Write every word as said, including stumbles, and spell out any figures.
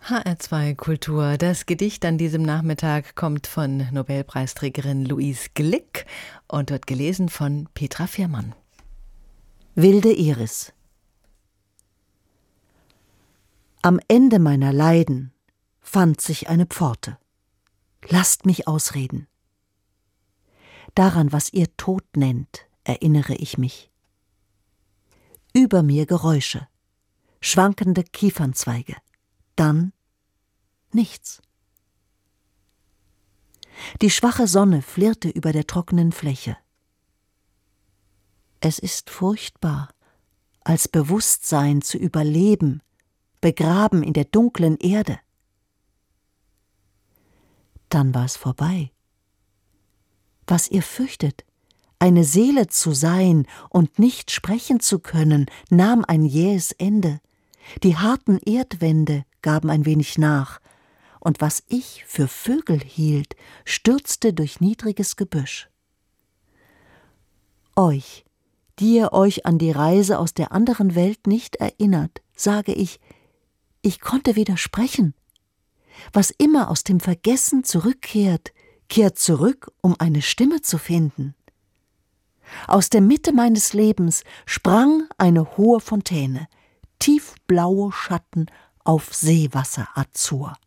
H R zwei Kultur. Das Gedicht an diesem Nachmittag kommt von Nobelpreisträgerin Louise Glück und wird gelesen von Petra Viermann. Wilde Iris. Am Ende meiner Leiden fand sich eine Pforte. Lasst mich ausreden. Daran, was ihr Tod nennt, erinnere ich mich. Über mir Geräusche, schwankende Kiefernzweige, dann nichts. Die schwache Sonne flirrte über der trockenen Fläche. Es ist furchtbar, als Bewusstsein zu überleben, begraben in der dunklen Erde. Dann war es vorbei. Was ihr fürchtet, eine Seele zu sein und nicht sprechen zu können, nahm ein jähes Ende. Die harten Erdwände gaben ein wenig nach, und was ich für Vögel hielt, stürzte durch niedriges Gebüsch. Euch, die ihr euch an die Reise aus der anderen Welt nicht erinnert, sage ich, ich konnte wieder sprechen. Was immer aus dem Vergessen zurückkehrt, kehrt zurück, um eine Stimme zu finden. Aus der Mitte meines Lebens sprang eine hohe Fontäne, tiefblaue Schatten auf Seewasser azur.